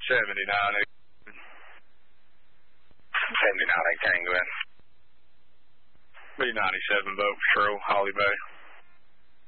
79. 79 Kangaroo. B97 boat patrol, Holly Bay.